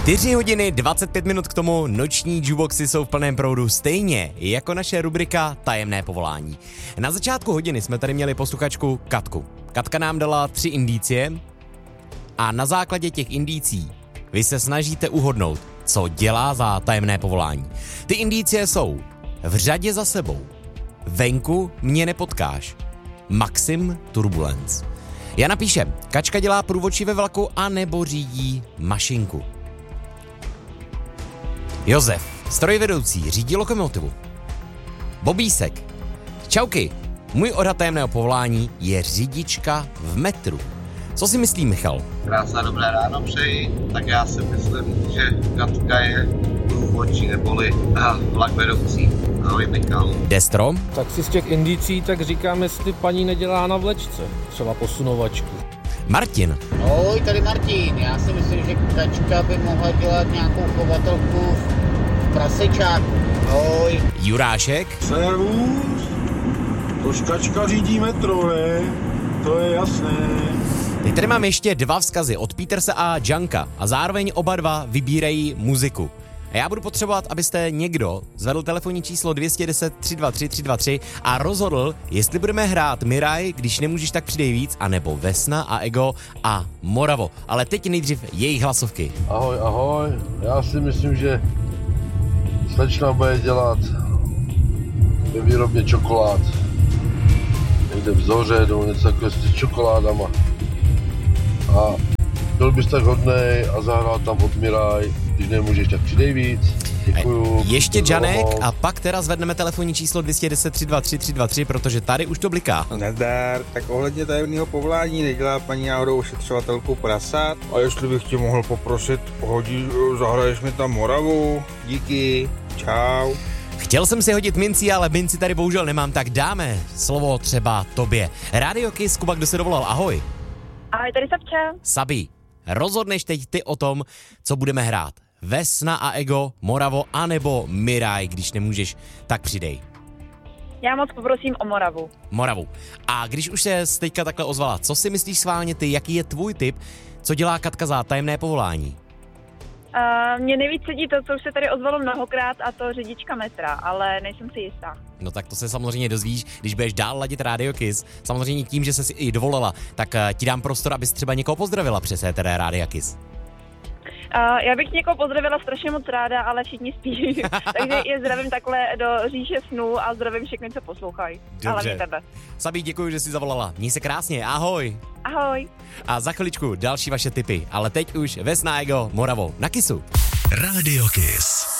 4 hodiny 25 minut k tomu, noční jukeboxy jsou v plném proudu stejně jako naše rubrika Tajemné povolání. Na začátku hodiny jsme tady měli posluchačku Katku. Katka nám dala 3 indicie a na základě těch indicí vy se snažíte uhodnout, co dělá za tajemné povolání. Ty indicie jsou: v řadě za sebou, venku mě nepotkáš, Maxim Turbulence. Jana píše: Kačka dělá průvodčí ve vlaku a nebo řídí mašinku. Josef, strojvedoucí, řídí lokomotivu. Bobísek: čauky, můj odhad tajemného povolání je řidička v metru. Co si myslí Michal? Krásné dobré ráno přeji, tak já si myslím, že Katka je průvodčí neboli vlak vedoucí. Ahoj Michal. Destro? Tak si z těch indicí tak říkám, jestli paní nedělá na vlečce, třeba posunovačku. Martin? Ahoj, tady Martin. Já si myslím, že Kačka by mohla dělat nějakou chovatelku v prasečáku. Ahoj. Jurášek? Servus, tož Kačka řídí metro, ne? To je jasné. Teď tady mám ještě 2 vzkazy od Peterse a Janka a zároveň oba dva vybírají muziku. A já budu potřebovat, abyste někdo zvedl telefonní číslo 210 323 323 a rozhodl, jestli budeme hrát Miraj, když nemůžeš, tak přidej víc, anebo Vesna a Ego a Moravo. Ale teď nejdřív jejich hlasovky. Ahoj, ahoj. Já si myslím, že slečna bude dělat ve výrobě čokolád. Někde v Zoře, nebo něco takové s čokoládama. A byl bys tak hodnej a zahrál tam od Miraj, když nemůžeš, tak přidej víc. Děkuju. Ještě Janek a pak teda zvedneme telefonní číslo 210 323 323, protože tady už to bliká. Nazdar, tak ohledně tajemného povolání nedělá paní náhodou ošetřovatelku prasat? A jestli bych tě mohl poprosit, zahraješ mi tam Moravu? Díky, čau. Chtěl jsem si hodit minci, ale minci tady bohužel nemám, tak dáme slovo třeba tobě. Radio Kiss, Kuba, kdo se dovolal, ahoj. Ahoj, tady Sabča. Sabi, rozhodneš teď ty o tom, co budeme hrát. Vesna a Ego, Moravo, anebo Miraj, když nemůžeš, tak přidej. Já moc poprosím o Moravu. Moravu. A když už se teďka takhle ozvala, co si myslíš schválně ty, jaký je tvůj tip, co dělá Katka za tajemné povolání? Mně nejvíc sedí to, co už se tady ozvalo mnohokrát, a to řidička metra, ale nejsem si jistá. No tak to se samozřejmě dozvíš, když budeš dál ladit Radio Kiss. Samozřejmě tím, že jsi si i dovolala, tak ti dám prostor, abys třeba někoho pozdravila přes éter Radio Kiss. Já bych někoho pozdravila strašně moc ráda, ale všichni spí. Takže je zdravím takhle do říše snů a zdravím všechny, co poslouchají. Dobře. Ale mě tebe. Sabí, děkuji, že jsi zavolala. Měj se krásně, ahoj. Ahoj. A za chviličku další vaše tipy, ale teď už Vesna, Ego, Moravo na Kissu. Radio Kiss.